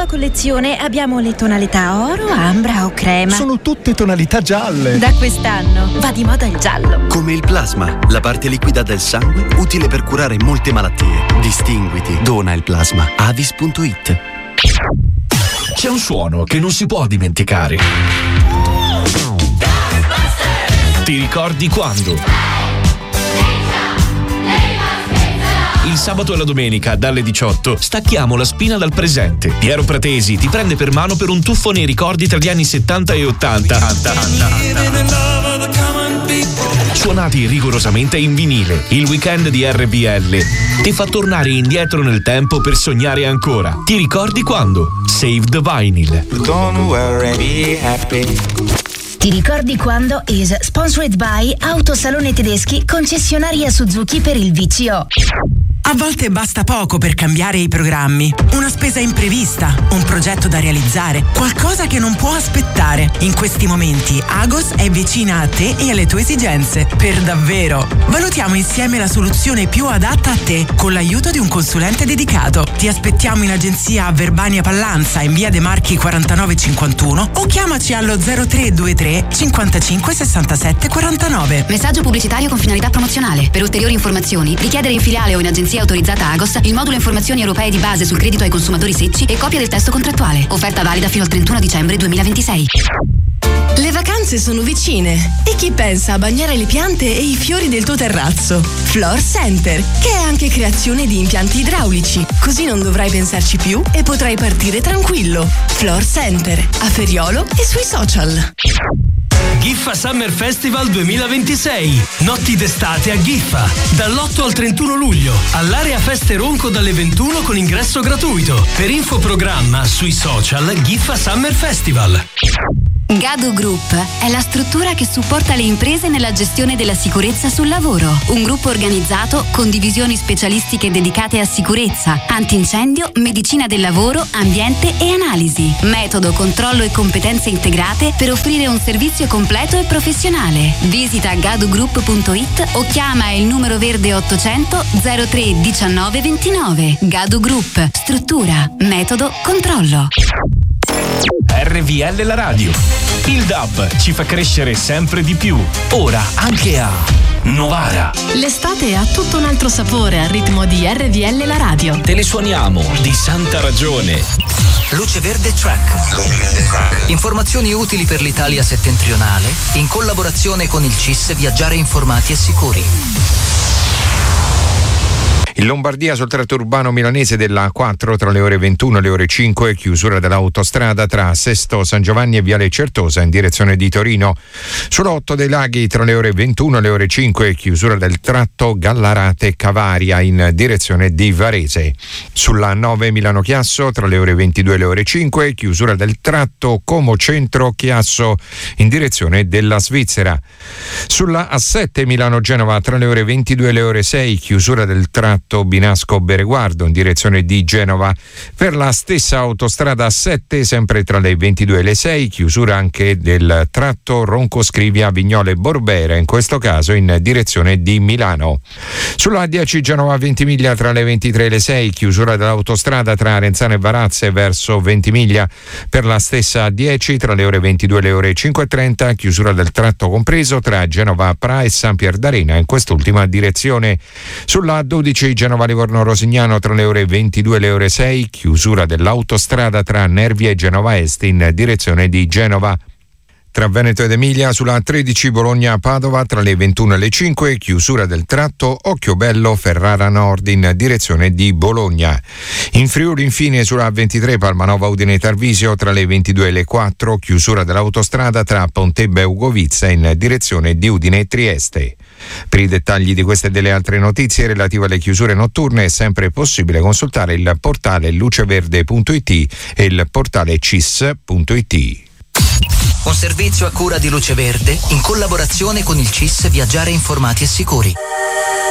collezione abbiamo le tonalità oro, ambra o crema. Sono tutte tonalità gialle. Da quest'anno va di moda il giallo. Come il plasma, la parte liquida del sangue utile per curare molte malattie. Distinguiti, dona il plasma. Avis.it. C'è un suono che non si può dimenticare. Ti ricordi quando? Il sabato e la domenica, dalle 18, stacchiamo la spina dal presente. Piero Pratesi ti prende per mano per un tuffo nei ricordi tra gli anni 70 e 80. Suonati rigorosamente in vinile, il weekend di RBL ti fa tornare indietro nel tempo per sognare ancora. Ti ricordi quando? Save the Vinyl. Don't worry, be happy. Ti ricordi quando is sponsored by Autosalone Tedeschi, concessionaria Suzuki per il VCO. A volte basta poco per cambiare i programmi. Una spesa imprevista, un progetto da realizzare, qualcosa che non può aspettare. In questi momenti Agos è vicina a te e alle tue esigenze. Per davvero. Valutiamo insieme la soluzione più adatta a te con l'aiuto di un consulente dedicato. Ti aspettiamo in agenzia a Verbania Pallanza in via De Marchi 4951 o chiamaci allo 0323 55 67 49. Messaggio pubblicitario con finalità promozionale. Per ulteriori informazioni richiedere in filiale o in agenzia autorizzata Agos il modulo informazioni europee di base sul credito ai consumatori secci e copia del testo contrattuale. Offerta valida fino al 31 dicembre 2026. Le vacanze sono vicine e chi pensa a bagnare le piante e i fiori del tuo terrazzo? Floor Center, che è anche creazione di impianti idraulici, così non dovrai pensarci più e potrai partire tranquillo. Floor Center, a Feriolo e sui social. Giffa Summer Festival 2026. Notti d'estate a Giffa. Dall'8 al 31 luglio. All'area Feste Ronco dalle 21 con ingresso gratuito. Per info programma sui social Giffa Summer Festival. Gado Group è la struttura che supporta le imprese nella gestione della sicurezza sul lavoro. Un gruppo organizzato con divisioni specialistiche dedicate a sicurezza, antincendio, medicina del lavoro, ambiente e analisi. Metodo, controllo e competenze integrate per offrire un servizio completo e professionale. Visita gadogroup.it o chiama il numero verde 800 03 19 29. Gado Group. Struttura, metodo, controllo. RVL la radio. Il DAB ci fa crescere sempre di più. Ora anche a Novara. L'estate ha tutto un altro sapore al ritmo di RVL la radio. Te le suoniamo di santa ragione. Luce Verde Track. Informazioni utili per l'Italia settentrionale in collaborazione con il CIS Viaggiare informati e sicuri. In Lombardia sul tratto urbano milanese della A4 tra le ore 21 e le ore 5 chiusura dell'autostrada tra Sesto San Giovanni e Viale Certosa in direzione di Torino. Sull'8 dei Laghi tra le ore 21 e le ore 5 chiusura del tratto Gallarate Cavaria in direzione di Varese. Sulla 9 Milano Chiasso tra le ore 22 e le ore 5 chiusura del tratto Como Centro Chiasso in direzione della Svizzera. Sulla A7 Milano Genova tra le ore 22 e le ore 6 chiusura del tratto Binasco Bereguardo in direzione di Genova. Per la stessa autostrada A7 sempre tra le 22 e le 6 chiusura anche del tratto Ronco Scrivia Vignole Borbera in questo caso in direzione di Milano. Sulla A10 Genova Ventimiglia tra le 23 e le 6 chiusura dell'autostrada tra Arenzano e Varazze verso Ventimiglia. Per la stessa A10 tra le ore 22 e le ore 5:30 chiusura del tratto compreso tra Genova Pra e San Pier d'Arena in quest'ultima direzione. Sulla A12 Genova Livorno Rosignano tra le ore 22 e le ore 6 chiusura dell'autostrada tra Nervi e Genova Est in direzione di Genova. Tra Veneto ed Emilia sulla A13 Bologna-Padova tra le 21 e le 5 chiusura del tratto Occhiobello Ferrara Nord in direzione di Bologna. In Friuli infine sulla A23 Palmanova Udine Tarvisio tra le 22 e le 4 chiusura dell'autostrada tra Pontebba e Ugovizza in direzione di Udine e Trieste. Per i dettagli di queste e delle altre notizie relative alle chiusure notturne è sempre possibile consultare il portale luceverde.it e il portale cis.it. Un servizio a cura di Luce Verde in collaborazione con il CIS Viaggiare informati e sicuri.